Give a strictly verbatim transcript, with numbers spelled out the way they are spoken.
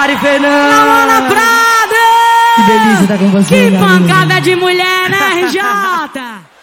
Mari Fernanda. Laona Prado. Que delícia estar com você. Que pancada de mulher, né, R J?